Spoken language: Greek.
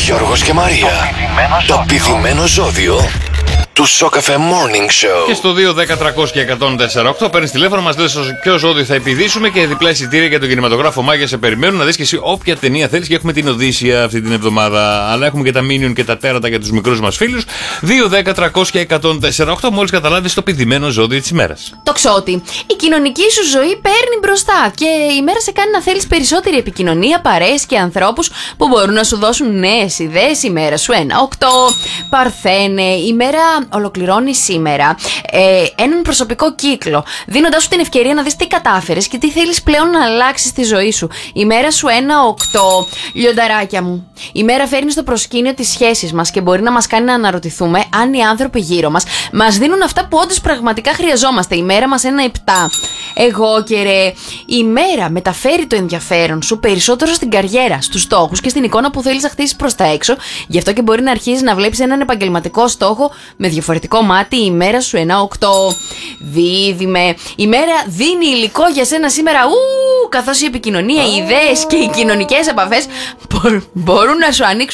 Γιώργος και Μαρία. Το πηδημένο ζώδιο του Shock FM Morning Show. Και στο 2-10-300-1048 παίρνεις τηλέφωνο, μας λες ποιο ζώδιο θα επιδίσουμε και διπλά εισιτήρια για τον κινηματογράφο Μάγια σε περιμένουν να δεις και εσύ όποια ταινία θέλεις. Και έχουμε την Οδύσσια αυτή την εβδομάδα. Αλλά έχουμε και τα Minion και τα τέρατα για τους μικρούς μας φίλους. 2-10-300-1048 μόλις καταλάβεις το πηδημένο ζώδιο της ημέρας. Τοξότη. Η κοινωνική σου ζωή παίρνει μπροστά και η μέρα σε κάνει να θέλεις περισσότερη επικοινωνία, παρέες και ανθρώπους που μπορούν να σου δώσουν νέες ιδέες. Η μέρα σου 1-8. Παρθένε. Η μέρα ολοκληρώνει σήμερα έναν προσωπικό κύκλο, δίνοντάς σου την ευκαιρία να δεις τι κατάφερες και τι θέλεις πλέον να αλλάξεις στη ζωή σου. Η μέρα σου 1-8. Λιονταράκια μου. Η μέρα φέρνει στο προσκήνιο τις σχέσεις μας και μπορεί να μας κάνει να αναρωτηθούμε αν οι άνθρωποι γύρω μας δίνουν αυτά που όντως πραγματικά χρειαζόμαστε. Η μέρα μας 1-7. Εγώ και ρε. Η μέρα μεταφέρει το ενδιαφέρον σου περισσότερο στην καριέρα, στους στόχους και στην εικόνα που θέλεις να χτίσεις προς τα έξω. Γι' αυτό και μπορεί να αρχίσεις να βλέπεις έναν επαγγελματικό στόχο με διαφορετικό μάτι. Η μέρα σου 1-8. Δίδυμε. Η μέρα δίνει υλικό για σένα σήμερα, καθώς η επικοινωνία, οι ιδέες και οι κοινωνικές επαφές μπορούν να σου ανοίξουν